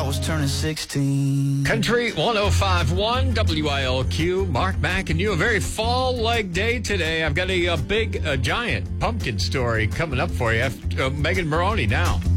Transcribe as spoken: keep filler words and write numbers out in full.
was turning sixteen. Country one oh five point one W I L Q. Mark Mack and you. A very fall-like day today. I've got a, a big, a giant pumpkin story coming up for you. Uh, Megan Maroney now.